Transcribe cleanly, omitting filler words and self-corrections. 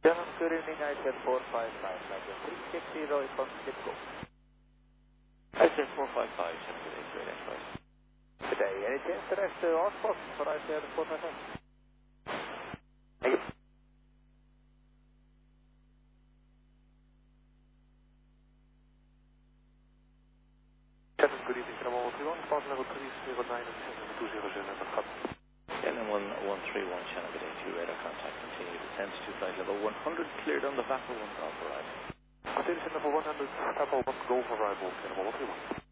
Gentlemen, good evening, I said 455, Niger 360 is from Cisco. I said 455, 7 great express. Today, any chance to next Osborne for I said 455? Thank you. Gentlemen, good evening, Channel 131, Port level 309 and descending to 200 and cut. Channel 131, Channel Good 82, radar contact continued. Descent to flight level 100, cleared on the VAPA 1 golf arrival. Continue level 100, Papa 1 go for arrival, Channel 131.